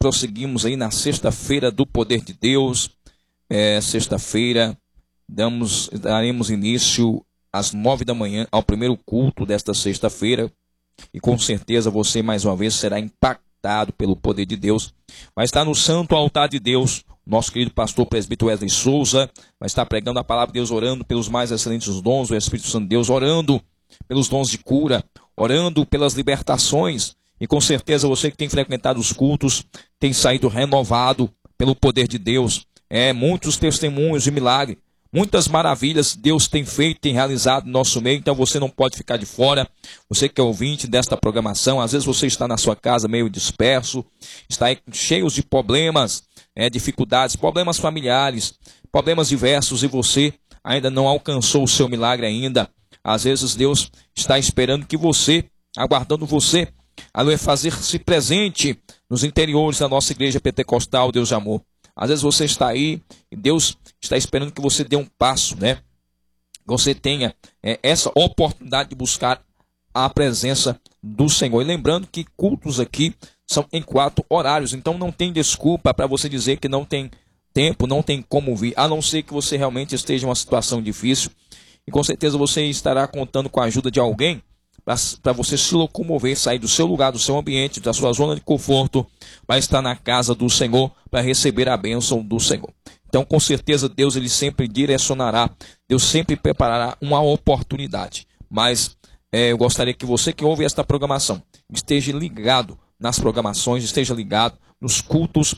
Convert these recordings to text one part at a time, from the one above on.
prosseguimos aí na sexta-feira do poder de Deus. Sexta-feira daremos início às 9 da manhã ao primeiro culto desta sexta-feira. E com certeza você mais uma vez será impactado pelo poder de Deus. Vai estar no santo altar de Deus nosso querido pastor presbítero Wesley Souza. Vai estar pregando a palavra de Deus, orando pelos mais excelentes dons do Espírito Santo de Deus, orando pelos dons de cura, orando pelas libertações. E com certeza você que tem frequentado os cultos tem saído renovado pelo poder de Deus. Muitos testemunhos de milagre, muitas maravilhas Deus tem feito, tem realizado no nosso meio. Então você não pode ficar de fora. Você que é ouvinte desta programação, às vezes você está na sua casa meio disperso, está aí cheio de problemas, dificuldades, problemas familiares, problemas diversos, e você ainda não alcançou o seu milagre ainda. Às vezes Deus está esperando que você, aguardando você, a fazer-se presente nos interiores da nossa igreja pentecostal Deus de Amor. Às vezes você está aí e Deus está esperando que você dê um passo, Você tenha essa oportunidade de buscar a presença do Senhor. E lembrando que cultos aqui são em 4 horários, então não tem desculpa para você dizer que não tem tempo, não tem como vir, a não ser que você realmente esteja em uma situação difícil. E com certeza você estará contando com a ajuda de alguém para você se locomover, sair do seu lugar, do seu ambiente, da sua zona de conforto, para estar na casa do Senhor, para receber a bênção do Senhor. Então, com certeza, Deus ele sempre direcionará, Deus sempre preparará uma oportunidade. Mas eu gostaria que você que ouve esta programação esteja ligado nas programações, esteja ligado nos cultos,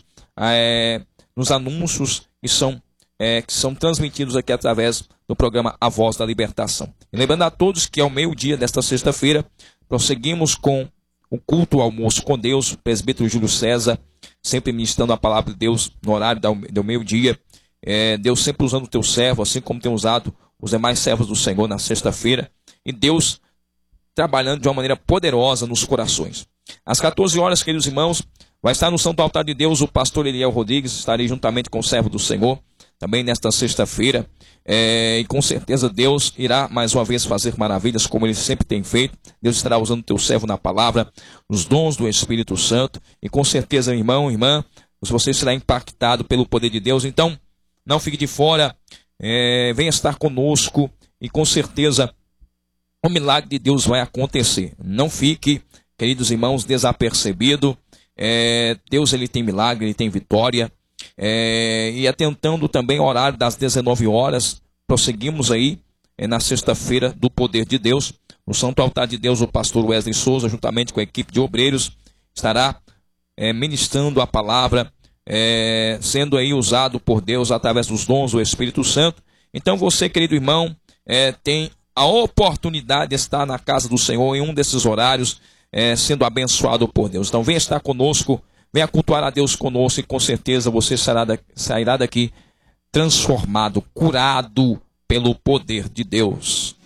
nos anúncios que são transmitidos aqui através do programa A Voz da Libertação. E lembrando a todos que ao meio-dia desta sexta-feira, prosseguimos com o culto ao almoço com Deus, o presbítero Júlio César, sempre ministrando a palavra de Deus no horário do meio-dia. Deus sempre usando o teu servo, assim como tem usado os demais servos do Senhor na sexta-feira. E Deus trabalhando de uma maneira poderosa nos corações. Às 14 horas, queridos irmãos, vai estar no santo altar de Deus o pastor Eliel Rodrigues. Estarei juntamente com o servo do Senhor também nesta sexta-feira, e com certeza Deus irá mais uma vez fazer maravilhas como ele sempre tem feito. Deus estará usando o teu servo na palavra, nos dons do Espírito Santo, e com certeza, irmão, irmã, você será impactado pelo poder de Deus. Então não fique de fora, venha estar conosco, e com certeza o milagre de Deus vai acontecer. Não fique, queridos irmãos, desapercebido. Deus ele tem milagre, ele tem vitória. E atentando também ao horário das 19 horas, prosseguimos aí na sexta-feira do poder de Deus. No santo altar de Deus, o pastor Wesley Souza, juntamente com a equipe de obreiros, estará ministrando a palavra, sendo aí usado por Deus através dos dons do Espírito Santo. Então você, querido irmão, tem a oportunidade de estar na casa do Senhor em um desses horários, sendo abençoado por Deus. Então venha estar conosco, venha cultuar a Deus conosco, e com certeza você sairá daqui transformado, curado pelo poder de Deus.